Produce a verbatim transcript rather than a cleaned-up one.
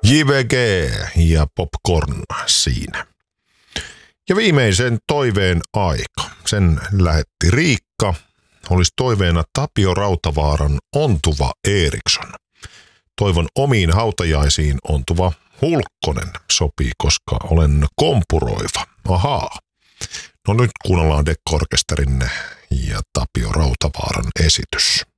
J V G ja Popcorn siinä. Ja viimeisen toiveen aika. Sen lähetti Riikka. Olisi toiveena Tapio Rautavaaran Ontuva Eriksson. Toivon omiin hautajaisiin ontuva Hulkkonen sopii, koska olen kompuroiva. Ahaa. No nyt kuunnellaan Dekko-orkesterin ja Tapio Rautavaaran esitys.